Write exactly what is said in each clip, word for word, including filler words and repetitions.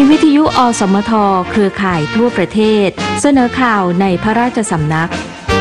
วิทยุอสมทเครือข่ายทั่วประเทศเสนอข่าวในพระราชสำนัก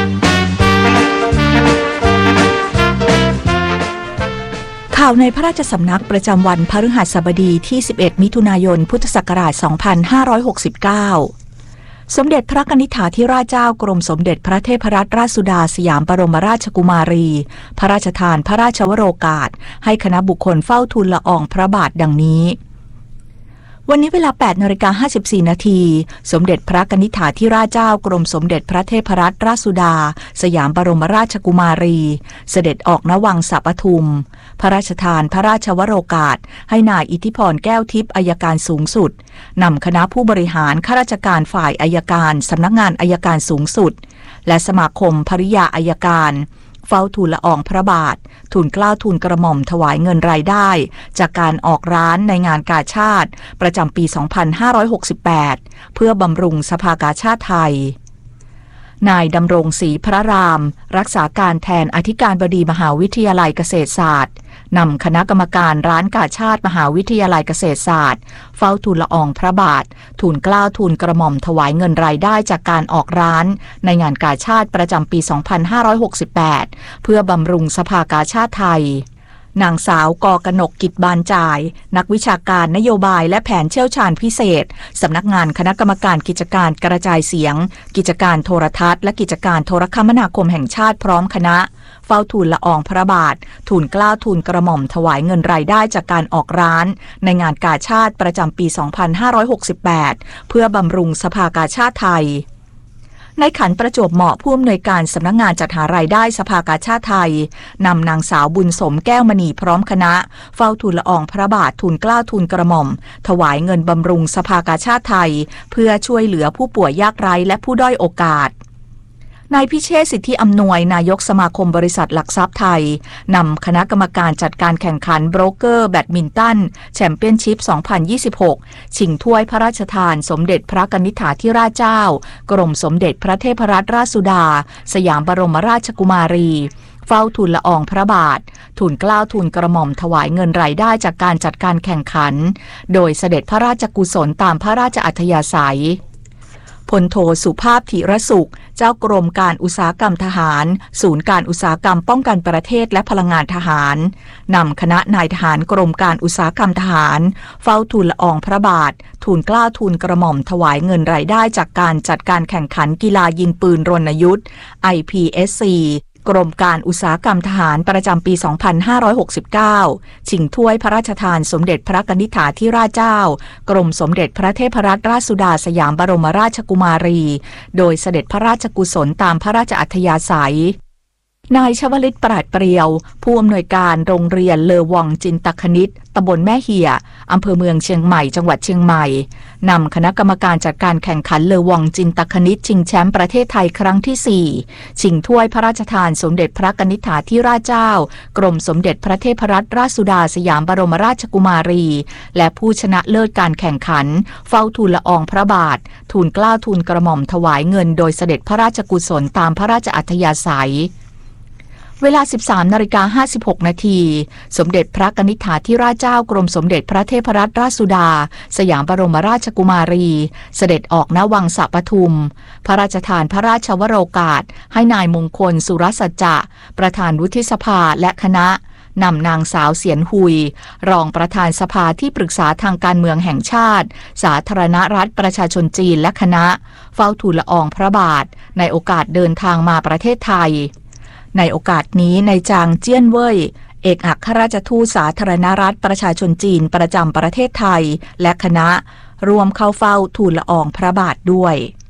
ข่าวในพระราชสำนักประจำวันพฤหัสบดีที่สิบเอ็ดมิถุนายนพุทธศักราชสองพันห้าร้อยหกสิบเก้าสมเด็จพระกนิษฐาธิราชเจ้ากรมสมเด็จพระเทพรัตนราชสุดาสยามบรมราชกุมารีพระราชทานพระราชวโรกาสให้คณะบุคคลเฝ้าทูลละอองพระบาทดังนี้วันนี้เวลา แปดนาฬิกาห้าสิบสี่นาทีสมเด็จพระกนิษฐาธิราชเจ้ากรมสมเด็จพระเทพรัตนราชสุดาสยามบรมราชกุมารีเสด็จออกณวังสะปทุมพระราชทานพระราชวโรกาสให้นายอิทธิพรแก้วทิพย์อัยการสูงสุดนำคณะผู้บริหารข้าราชการฝ่ายอัยการสำนักงานอัยการสูงสุดและสมาคมภริยาอัยการเฝ้าทูลละอองพระบาททูลเกล้าทูลกระหม่อมถวายเงินรายได้จากการออกร้านในงานกาชาดประจำปี สองพันห้าร้อยหกสิบแปด เพื่อบำรุงสภากาชาดไทยนายดำรงศรีพระรามรักษาการแทนอธิการบดีมหาวิทยาลัยเกษตรศาสตร์นำคณะกรรมการร้านกาชาดมหาวิทยาลัยเกษตรศาสตร์เฝ้าทูลละอองพระบาททูลเกล้าทูลกระหม่อมถวายเงินรายได้จากการออกร้านในงานกาชาดประจำปี สองพันห้าร้อยหกสิบแปด เพื่อบำรุงสภากาชาดไทยนางสาวกกนกกิจบานจ่ายนักวิชาการนโยบายและแผนเชี่ยวชาญพิเศษสำนักงานคณะกรรมการกิจการกระจายเสียงกิจการโทรทัศน์และกิจการโทรคมนาคมแห่งชาติพร้อมคณะเฝ้าทูลละอองพระบาททูลเกล้าทูลกระหม่อมถวายเงินรายได้จากการออกร้านในงานกาชาดประจำปี สองพันห้าร้อยหกสิบแปด เพื่อบำรุงสภากาชาดไทยในขันประจวบเหมาะผู้อำนวยการสำนักงานจัดหารายได้สภากาชาดไทยนำนางสาวบุญสมแก้วมณีพร้อมคณะเฝ้าทูลละอองพระบาททูลเกล้าทูลกระหม่อมถวายเงินบำรุงสภากาชาดไทยเพื่อช่วยเหลือผู้ป่วยยากไร้และผู้ด้อยโอกาสนายพิเชษฐ์สิทธิอำนวยนายกสมาคมบริษัทหลักทรัพย์ไทยนำคณะกรรมการจัดการแข่งขันโบรกเกอร์แบดมินตันแชมเปี้ยนชิพ สองพันยี่สิบหก ชิงถ้วยพระราชทานสมเด็จพระกนิษฐาธิราชเจ้ากรมสมเด็จพระเทพรัตนราชสุดาสยามบรมราชกุมารีเฝ้าทูลละอองพระบาททูลเกล้าทูลกระหม่อมถวายเงินรายได้จากการจัดการแข่งขันโดยเสด็จพระราชกุศลตามพระราชอัธยาศัยพลโทสุภาพธิรสุขเจ้ากรมการอุตสาหกรรมทหารศูนย์การอุตสาหกรรมป้องกันประเทศและพลังงานทหารนำคณะนายทหารกรมการอุตสาหกรรมทหารเฝ้าทูลละอองพระบาททูลเกล้าทูลกระหม่อมถวายเงินรายได้จากการจัดการแข่งขันกีฬายิงปืนรณยุทธ์ ไอ พี เอส ซี กรมการอุตสาหกรรมทหารประจำปี สองพันห้าร้อยหกสิบเก้า ชิงถ้วยพระราชทานสมเด็จพระกนิษฐาธิราชเจ้ากรมสมเด็จพระเทพรัตนราชสุดาสยามบรมราชกุมารีโดยเสด็จพระราชกุศลตามพระราชอัธยาศัยนายชวลิตปราดเปรียวผู้อำนวยการโรงเรียนเลอวองจินตคณิตตำบลแม่เหี่ยอำเภอเมืองเชียงใหม่จังหวัดเชียงใหม่นำคณะกรรมการจัดการแข่งขันเลอวองจินตคณิตชิงแชมป์ประเทศไทยครั้งที่สี่ชิงถ้วยพระราชทานสมเด็จพระกนิษฐาธิราชเจ้ากรมสมเด็จพระเทพรัตนราชสุดาสยามบรมราชกุมารีและผู้ชนะเลิศการแข่งขันเฝ้าทูลละอองพระบาททูลเกล้าทูลกระหม่อมถวายเงินโดยเสด็จพระราชกุศลตามพระราชอัธยาศัยเวลา สิบสามนาฬิกาห้าสิบหกนาทีสมเด็จพระกนิษฐาธิราชเจ้ากรมสมเด็จพระเทพรัตนราชสุดาสยามบรมราชกุมารีเสด็จออกณวังสะปทุมพระราชทานพระราชวโรกาสให้นายมงคลสุรสัจจะประธานวุฒิสภาและคณะนำนางสาวเสียนหุยรองประธานสภาที่ปรึกษาทางการเมืองแห่งชาติสาธารณรัฐประชาชนจีนและคณะเฝ้าทูลละอองพระบาทในโอกาสเดินทางมาประเทศไทยในโอกาสนี้นายจางเจี้ยนเว่ยเอกอัครราชทูตสาธารณรัฐประชาชนจีนประจำประเทศไทยและคณะรวมเข้าเฝ้าทูลละอองพระบาทด้วย